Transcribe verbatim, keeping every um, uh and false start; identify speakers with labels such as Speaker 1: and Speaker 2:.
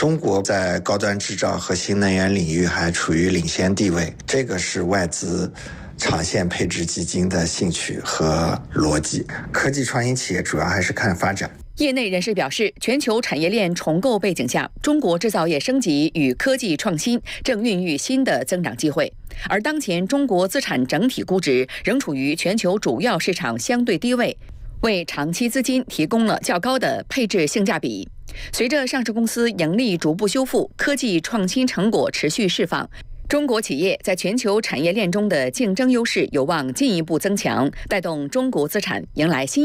Speaker 1: 中国在高端制造和新能源领域还处于领先地位，这个是外资长线配置基金的兴趣和逻辑。科技创新企业主要还是看发展。
Speaker 2: 业内人士表示，全球产业链重构背景下，中国制造业升级与科技创新正孕育新的增长机会。而当前中国资产整体估值仍处于全球主要市场相对低位，为长期资金提供了较高的配置性价比。随着上市公司盈利逐步修复，科技创新成果持续释放，中国企业在全球产业链中的竞争优势有望进一步增强，带动中国资产迎来新